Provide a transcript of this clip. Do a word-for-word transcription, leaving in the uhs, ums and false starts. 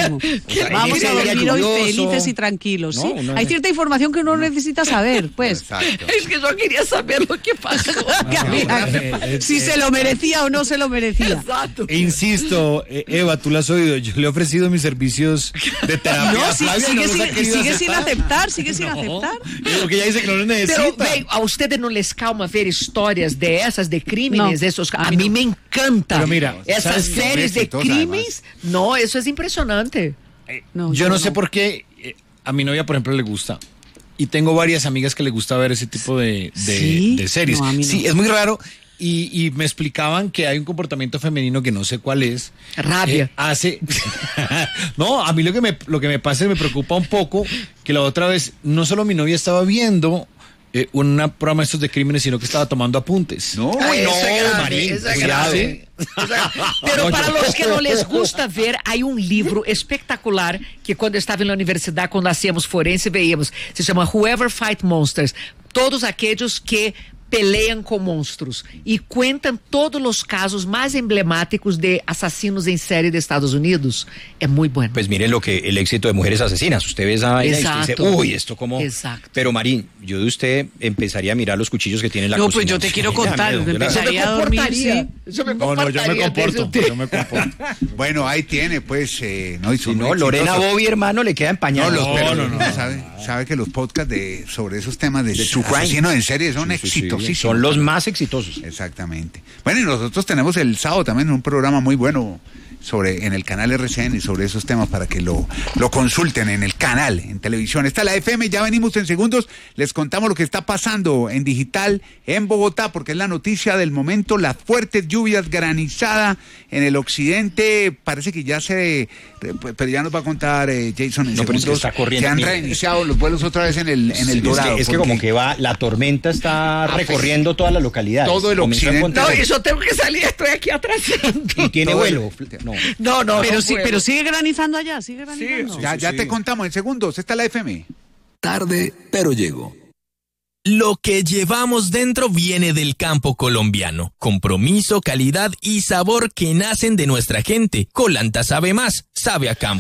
buenísimo. Vamos a dormir hoy felices y tranquilos. ¿Sí? No, hay cierta información que uno no necesita saber, pues. Exacto. Es que yo quería saber lo que pasó. No, si se lo merecía o no se lo merecía. Exacto. E insisto, Eva, tú lo has oído, yo le he ofrecido mis servicios de terapia. No, sí, Flavia, sigue, no sigue, sigue sin aceptar, sigue sin no, aceptar. Porque ella dice que no lo necesita. Pero, bem, a ustedes no les calma ver historias de esas, de crímenes, no, de esos. A, a mí, mí no. me encanta. Pero mira, esas series de crímenes. No, eso es impresionante. Eh, no, yo, yo no sé no. por qué eh, a mi novia, por ejemplo, le gusta. Y tengo varias amigas que le gusta ver ese tipo de, de, ¿Sí? de series. No, a mí no. Sí, es muy raro. Y, y me explicaban que hay un comportamiento femenino que no sé cuál es. Rabia. Eh, hace. No, a mí lo que me lo que me pasa es me preocupa un poco que la otra vez no solo mi novia estaba viendo eh, una programa de estos de crímenes, sino que estaba tomando apuntes. No, Ay, no, no, Marín, cuidado. Pero para los que no les gusta ver, hay un libro espectacular que cuando estaba en la universidad, cuando hacíamos forense, veíamos. Se llama Whoever Fight Monsters. Todos aquellos que pelean con monstruos y cuentan todos los casos más emblemáticos de asesinos en serie de Estados Unidos. Es muy bueno. Pues miren lo que el éxito de Mujeres Asesinas. Usted ve esa vaina y usted dice, uy, esto como... Exacto. Pero Marín, yo de usted empezaría a mirar los cuchillos que tiene en la no, cocina. No, pues yo te quiero contar. Miedo, empezaría a dormir, sí. Yo me no, no, yo me comporto. Yo me comporto. Bueno, ahí tiene, pues, eh, no, y si no, Lorena Bobby, hermano, le queda empañado. No, los, no, pero, no, no, no, sabe, no. sabe que los podcasts de sobre esos temas de, de asesinos en serie son sí, sí, exitosísimos. Sí, son los más exitosos. Exactamente. Bueno, y nosotros tenemos el sábado también un programa muy bueno sobre en el canal R C N sobre esos temas para que lo, lo consulten en el canal, en televisión. Está la F M, ya venimos en segundos, les contamos lo que está pasando en digital en Bogotá, porque es la noticia del momento, las fuertes lluvias, granizada en el occidente, parece que ya se, pero ya nos va a contar eh, Jason en no, segundos, pero es que está corriendo, se han mire. reiniciado los vuelos otra vez en el, en el sí, Dorado. Es que, es que como que va, la tormenta está recorriendo toda la localidad. Todo el occidente. No, y yo tengo que salir, estoy aquí atrasando. Y tiene todo vuelo. El... No. No, no, pero, no sí, pero sigue granizando allá, sigue granizando. Sí, ya, ya sí. te contamos en segundos, esta es la F M. Tarde, pero llego. Lo que llevamos dentro viene del campo colombiano. Compromiso, calidad y sabor que nacen de nuestra gente. Colanta sabe más, sabe a campo.